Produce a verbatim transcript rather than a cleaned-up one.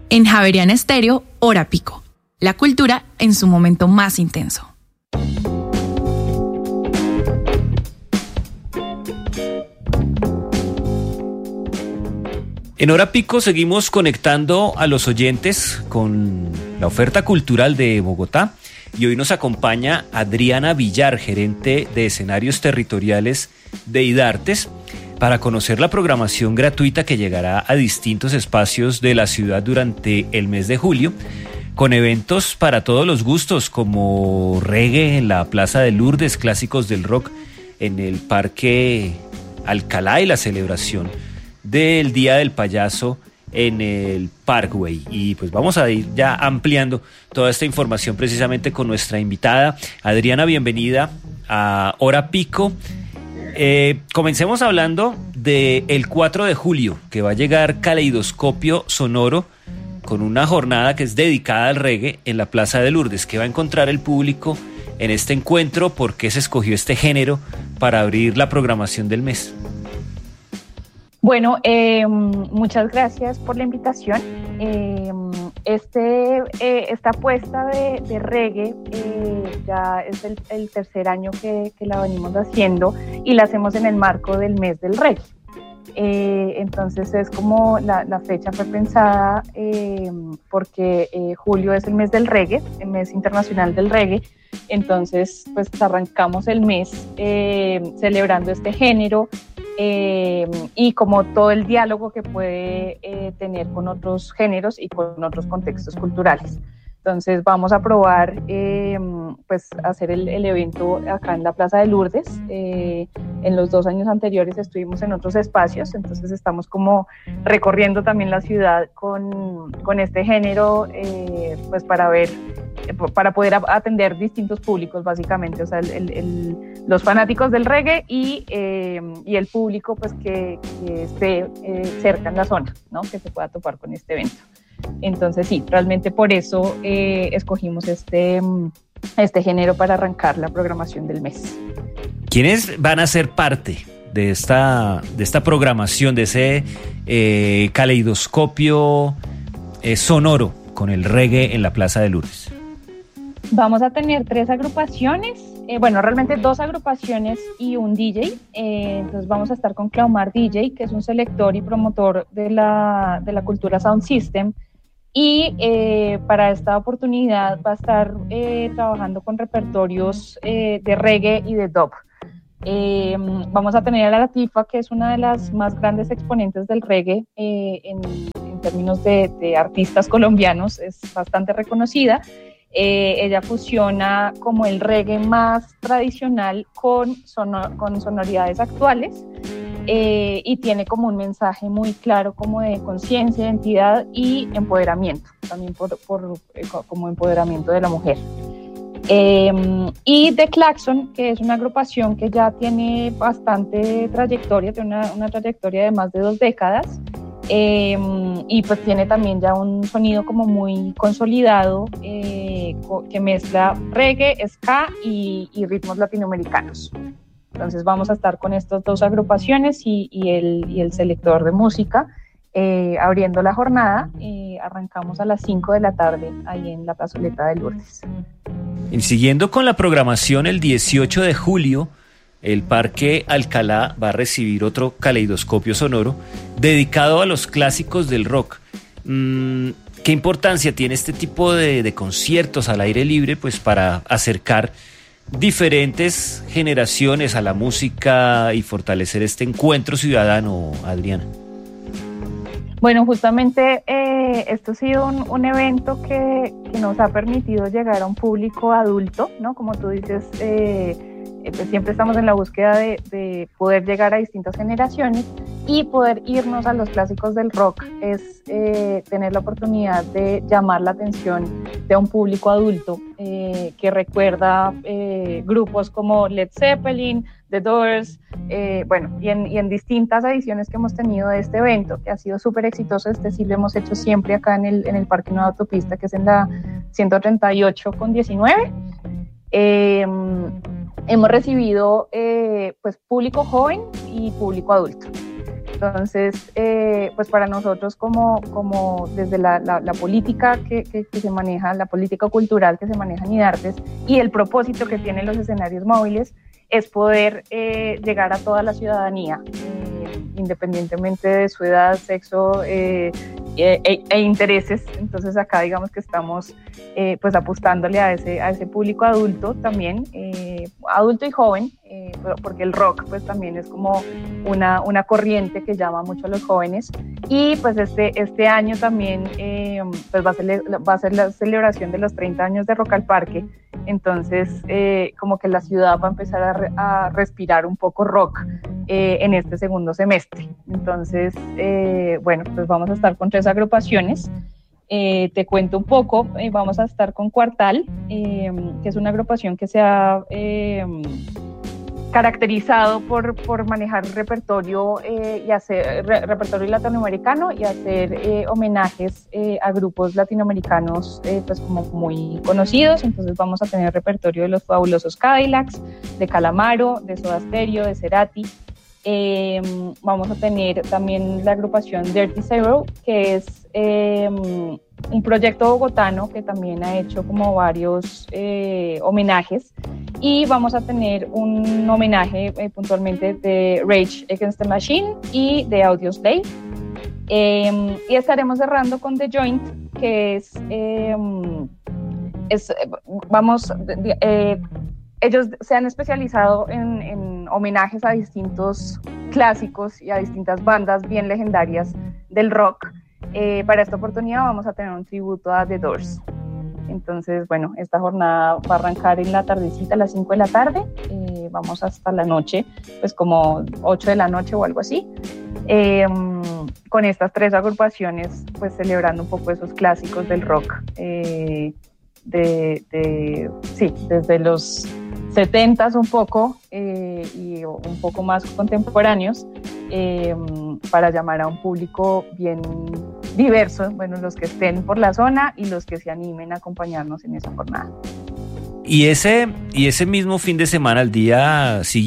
En Javeriana Estéreo, Hora Pico. La cultura en su momento más intenso. En Hora Pico seguimos conectando a los oyentes con la oferta cultural de Bogotá y hoy nos acompaña Adriana Villar, gerente de escenarios territoriales de IDARTES, para conocer la programación gratuita que llegará a distintos espacios de la ciudad durante el mes de julio, con eventos para todos los gustos como reggae en la Plaza de Lourdes, clásicos del rock en el Parque Alcalá y la celebración del Día del Payaso en el Parkway. Y pues vamos a ir ya ampliando toda esta información precisamente con nuestra invitada. Adriana, bienvenida a Hora Pico. Eh, comencemos hablando del cuatro de julio, que va a llegar Caleidoscopio Sonoro con una jornada que es dedicada al reggae en la Plaza de Lourdes. ¿Qué va a encontrar el público en este encuentro? ¿Por qué se escogió este género para abrir la programación del mes? Bueno, eh, muchas gracias por la invitación. Eh, este, eh, esta apuesta de, de reggae eh, ya es el, el tercer año que, que la venimos haciendo y la hacemos en el marco del mes del reggae. Eh, entonces es como la, la fecha fue pensada eh, porque eh, julio es el mes del reggae, el mes internacional del reggae. Entonces pues arrancamos el mes eh, celebrando este género. Eh, y como todo el diálogo que puede eh, tener con otros géneros y con otros contextos culturales. Entonces vamos a probar eh, pues hacer el, el evento acá en la Plaza de Lourdes. Eh, en los dos años anteriores estuvimos en otros espacios, entonces estamos como recorriendo también la ciudad con, con este género eh, pues para ver, para poder atender distintos públicos básicamente, o sea, el, el, el, los fanáticos del reggae y, eh, y el público pues que, que esté eh, cerca en la zona, ¿no? Que se pueda topar con este evento. Entonces sí, realmente por eso eh, escogimos este, este género para arrancar la programación del mes. ¿Quiénes van a ser parte de esta, de esta programación, de ese eh, caleidoscopio eh, sonoro con el reggae en la Plaza de Lourdes? Vamos a tener tres agrupaciones, eh, bueno, realmente dos agrupaciones y un D J. Eh, entonces vamos a estar con Claumar D J, que es un selector y promotor de la, de la cultura Sound System. Y eh, para esta oportunidad va a estar eh, trabajando con repertorios eh, de reggae y de dub. Eh, vamos a tener a la Latifa, que es una de las más grandes exponentes del reggae eh, en, en términos de, de artistas colombianos, es bastante reconocida. Eh, ella fusiona como el reggae más tradicional con, sonor, con sonoridades actuales eh, y tiene como un mensaje muy claro como de conciencia, identidad y empoderamiento, también por, por, eh, como empoderamiento de la mujer. Eh, y The Klaxon, que es una agrupación que ya tiene bastante trayectoria, tiene una, una trayectoria de más de dos décadas. Eh, y pues tiene también ya un sonido como muy consolidado eh, que mezcla reggae, ska y, y ritmos latinoamericanos. Entonces vamos a estar con estas dos agrupaciones y, y, el, y el selector de música eh, abriendo la jornada. Eh, arrancamos a las cinco de la tarde ahí en la plazoleta de Lourdes. Y siguiendo con la programación, el dieciocho de julio el Parque Alcalá va a recibir otro caleidoscopio sonoro dedicado a los clásicos del rock. Mm, ¿Qué importancia tiene este tipo de, de conciertos al aire libre pues para acercar diferentes generaciones a la música y fortalecer este encuentro ciudadano, Adriana? Bueno, justamente eh, esto ha sido un, un evento que, que nos ha permitido llegar a un público adulto, ¿no? Como tú dices, eh, pues siempre estamos en la búsqueda de, de poder llegar a distintas generaciones y poder irnos a los clásicos del rock es eh, tener la oportunidad de llamar la atención de un público adulto eh, que recuerda eh, grupos como Led Zeppelin, The Doors, eh, bueno, y en, y en distintas ediciones que hemos tenido de este evento, que ha sido súper exitoso. Este sí lo hemos hecho siempre acá en el, en el Parque Nueva Autopista, que es en la ciento treinta y ocho con diecinueve. Eh, hemos recibido eh, pues público joven y público adulto. Entonces, eh, pues para nosotros como, como desde la, la, la política que, que, que se maneja, la política cultural que se maneja en IDARTES y el propósito que tienen los escenarios móviles es poder eh, llegar a toda la ciudadanía, eh, independientemente de su edad, sexo eh, e, e, e intereses. Entonces acá digamos que estamos eh, pues apostándole a ese, a ese público adulto también, eh, adulto y joven, eh, porque el rock pues también es como una, una corriente que llama mucho a los jóvenes. Y pues este, este año también eh, pues va a, ser, va a ser la celebración de los treinta años de Rock al Parque. Entonces, eh, como que la ciudad va a empezar a, re, a respirar un poco rock eh, en este segundo semestre. Entonces, eh, bueno, pues vamos a estar con tres agrupaciones. Eh, te cuento un poco, eh, vamos a estar con Cuartal, eh, que es una agrupación que se ha eh, caracterizado por, por manejar repertorio eh, y hacer re, repertorio latinoamericano y hacer eh, homenajes eh, a grupos latinoamericanos eh, pues como muy conocidos. Entonces vamos a tener repertorio de los Fabulosos Cadillacs, de Calamaro, de Soda Stereo, de Cerati. Eh, vamos a tener también la agrupación Dirty Zero, que es eh, un proyecto bogotano que también ha hecho como varios eh, homenajes, y vamos a tener un homenaje eh, puntualmente de Rage Against the Machine y de Audioslave. Eh, y estaremos cerrando con The Joint, que es, eh, es vamos, eh, ellos se han especializado en, en homenajes a distintos clásicos y a distintas bandas bien legendarias del rock. Eh, para esta oportunidad vamos a tener un tributo a The Doors. Entonces, bueno, esta jornada va a arrancar en la tardecita a las cinco de la tarde. Eh, vamos hasta la noche, pues como ocho de la noche o algo así. Eh, con estas tres agrupaciones, pues celebrando un poco esos clásicos del rock. Eh, de, de, sí, desde los setentas un poco eh, y un poco más contemporáneos, eh, para llamar a un público bien diverso, bueno, los que estén por la zona y los que se animen a acompañarnos en esa jornada. Y ese, y ese mismo fin de semana, el día siguiente,